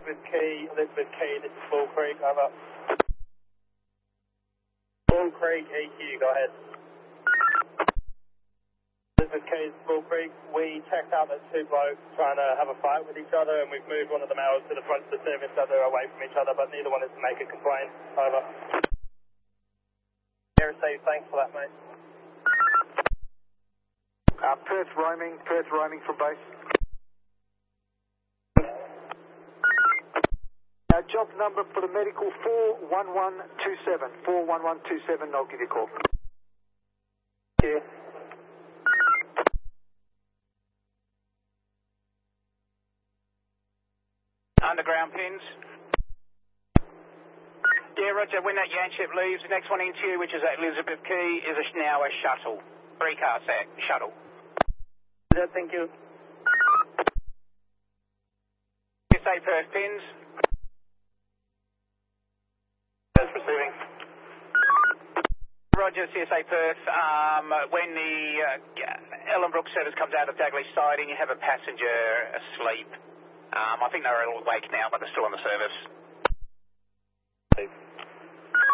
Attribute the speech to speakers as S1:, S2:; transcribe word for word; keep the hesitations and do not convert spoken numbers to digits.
S1: Elizabeth Key, Elizabeth Key, this is Bull Creek, over. Bull Creek, E Q, go ahead. Elizabeth Key, this is Bull Creek. We checked out there's two blokes trying to have a fight with each other, and we've moved one of the males to the front of the service so they're away from each other, but neither one is to make a complaint, over. Air safe, thanks for that, mate.
S2: Uh, Perth roaming, Perth roaming from base. Uh, job number for the medical four one one two seven. four one one two seven, I'll give you a call.
S1: Yeah.
S3: Underground pins. Yeah, Roger, when that Yanship leaves, the next one into you, which is at Elizabeth Key, is a, now a shuttle. Three car set, shuttle.
S1: Yeah, thank you.
S3: C S A Perth pins.
S1: Just receiving.
S3: Roger, C S A Perth. Um, when the uh, Ellenbrook service comes out of Dagley siding, you have a passenger asleep. Um, I think they're all awake now, but they're still on the service.